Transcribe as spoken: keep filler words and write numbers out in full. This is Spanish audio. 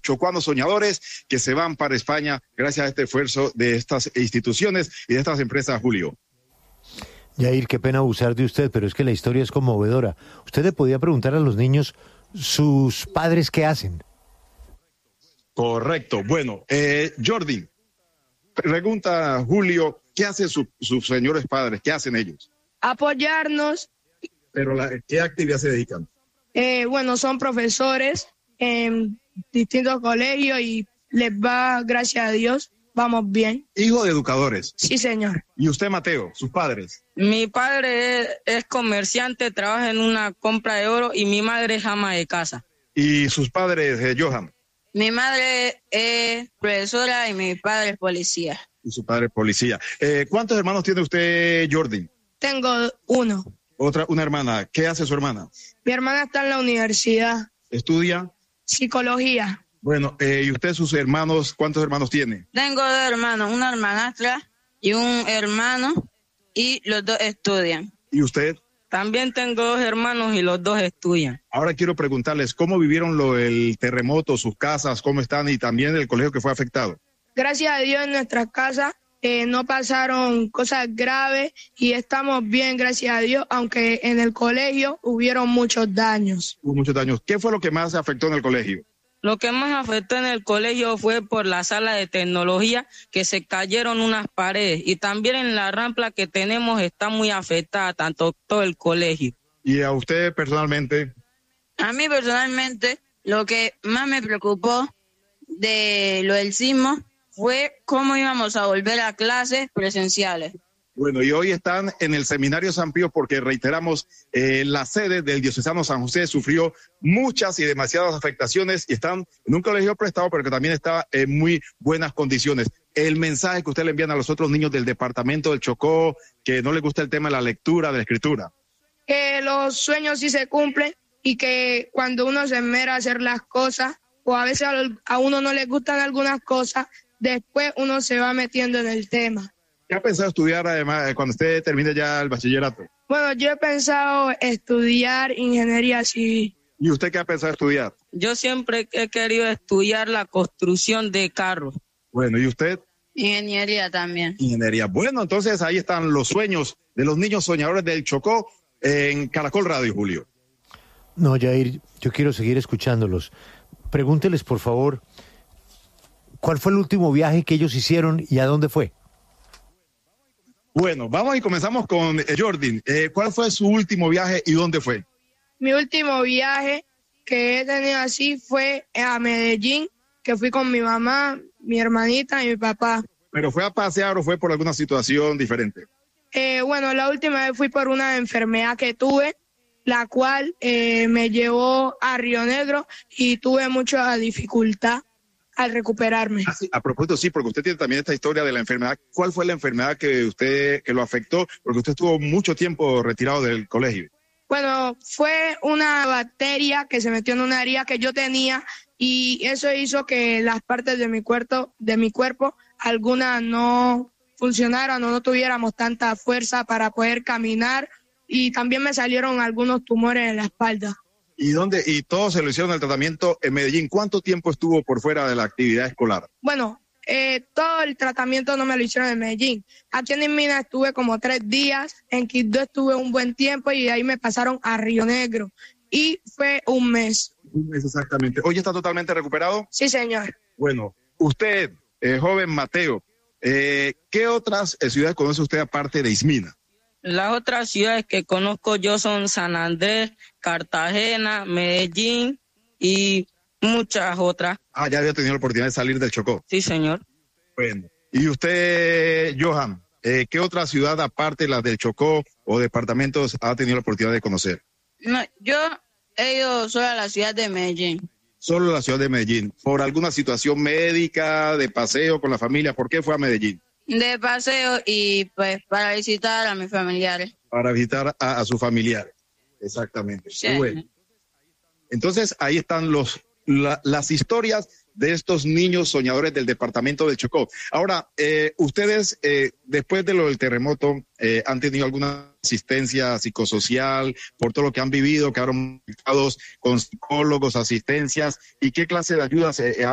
chocuanos soñadores que se van para España gracias a este esfuerzo de estas instituciones y de estas empresas, Julio. Yair, qué pena abusar de usted, pero es que la historia es conmovedora. Usted le podía preguntar a los niños, ¿sus padres qué hacen? Correcto. Bueno, eh, Jordi, pregunta Julio, ¿qué hacen su, sus señores padres? ¿Qué hacen ellos? Apoyarnos. Pero la, ¿qué actividad se dedican? Eh, bueno, son profesores en distintos colegios y les va, gracias a Dios, vamos bien. Hijo de educadores. Sí, señor. ¿Y usted, Mateo, sus padres? Mi padre es, es comerciante, trabaja en una compra de oro y mi madre es ama de casa. ¿Y sus padres, eh, Johan? Mi madre es profesora y mi padre es policía. Y su padre es policía. Eh, ¿Cuántos hermanos tiene usted, Jordi? Tengo uno. Otra, una hermana. ¿Qué hace su hermana? Mi hermana está en la universidad. ¿Estudia? Psicología. Bueno, eh, ¿y usted, sus hermanos, cuántos hermanos tiene? Tengo dos hermanos, una hermanastra y un hermano, y los dos estudian. ¿Y usted? También tengo dos hermanos y los dos estudian. Ahora quiero preguntarles, ¿cómo vivieron lo el terremoto, sus casas, cómo están y también el colegio que fue afectado? Gracias a Dios en nuestras casas eh, no pasaron cosas graves y estamos bien, gracias a Dios, aunque en el colegio hubieron muchos daños. Hubo muchos daños. ¿Qué fue lo que más afectó en el colegio? Lo que más afectó en el colegio fue por la sala de tecnología, que se cayeron unas paredes, y también en la rampa que tenemos está muy afectada, tanto todo el colegio. ¿Y a usted personalmente? A mí personalmente, lo que más me preocupó de lo del sismo fue cómo íbamos a volver a clases presenciales. Bueno, y hoy están en el Seminario San Pío porque, reiteramos, eh, la sede del Diocesano San José sufrió muchas y demasiadas afectaciones y están en un colegio prestado, pero que también está en muy buenas condiciones. El mensaje que usted le envían a los otros niños del departamento del Chocó, que no les gusta el tema de la lectura, de la escritura. Que los sueños sí se cumplen y que cuando uno se esmera a hacer las cosas, o a veces a uno no le gustan algunas cosas, después uno se va metiendo en el tema. ¿Qué ha pensado estudiar además cuando usted termine ya el bachillerato? Bueno, yo he pensado estudiar ingeniería civil. ¿Y usted qué ha pensado estudiar? Yo siempre he querido estudiar la construcción de carros. Bueno, ¿y usted? Ingeniería también. Ingeniería. Bueno, entonces ahí están los sueños de los niños soñadores del Chocó en Caracol Radio, Julio. No, Yair, yo quiero seguir escuchándolos. Pregúnteles, por favor, ¿cuál fue el último viaje que ellos hicieron y a dónde fue? Bueno, vamos y comenzamos con eh, Jordi. Eh, ¿Cuál fue su último viaje y dónde fue? Mi último viaje que he tenido así fue a Medellín, que fui con mi mamá, mi hermanita y mi papá. ¿Pero fue a pasear o fue por alguna situación diferente? Eh, bueno, la última vez fui por una enfermedad que tuve, la cual eh, me llevó a Río Negro y tuve mucha dificultad al recuperarme. Ah, sí, a propósito, sí, porque usted tiene también esta historia de la enfermedad. ¿Cuál fue la enfermedad que usted que lo afectó? Porque usted estuvo mucho tiempo retirado del colegio. Bueno, fue una bacteria que se metió en una herida que yo tenía y eso hizo que las partes de mi cuerpo, de mi cuerpo, algunas no funcionaran o no tuviéramos tanta fuerza para poder caminar y también me salieron algunos tumores en la espalda. ¿Y dónde? Y todo se lo hicieron el tratamiento en Medellín. ¿Cuánto tiempo estuvo por fuera de la actividad escolar? Bueno, eh, todo el tratamiento no me lo hicieron en Medellín. Aquí en Mina estuve como tres días, en Quibdó estuve un buen tiempo y de ahí me pasaron a Río Negro. Y fue un mes. Un mes exactamente. ¿Hoy está totalmente recuperado? Sí, señor. Bueno, usted, eh, joven Mateo, eh, ¿qué otras eh, ciudades conoce usted aparte de Ismina? Las otras ciudades que conozco yo son San Andrés, Cartagena, Medellín y muchas otras. Ah, ya había tenido la oportunidad de salir del Chocó. Sí, señor. Bueno. ¿Y usted, Johan, eh, qué otra ciudad aparte de la del Chocó o departamentos ha tenido la oportunidad de conocer? No, yo he ido solo a la ciudad de Medellín. Solo la ciudad de Medellín. ¿Por alguna situación médica, de paseo con la familia? ¿Por qué fue a Medellín? De paseo y pues para visitar a mis familiares. Para visitar a, a sus familiares, exactamente. Sí. Bueno. Entonces ahí están los la, las historias de estos niños soñadores del departamento del Chocó. Ahora, eh, ustedes eh, después de lo del terremoto eh, han tenido alguna asistencia psicosocial por todo lo que han vivido, quedaron conectados con psicólogos, asistencias, ¿y qué clase de ayudas eh,